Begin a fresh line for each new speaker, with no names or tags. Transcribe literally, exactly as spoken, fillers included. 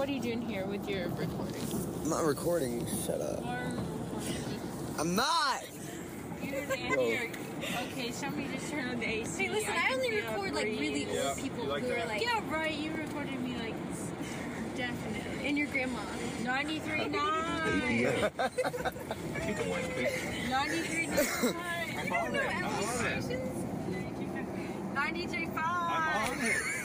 are you doing here with your recording?
I'm not recording. Shut up. I'm not.
You're an idiot. Okay, somebody just turned on the A C.
Hey, listen, I, I only record like really old
yeah,
people
like
who
that?
are like.
Yeah, right. You recorded me like definitely.
And your grandma.
ninety-three point nine. ninety-three point nine.
You don't know L A stations?
ninety-three point five.
I'm on it.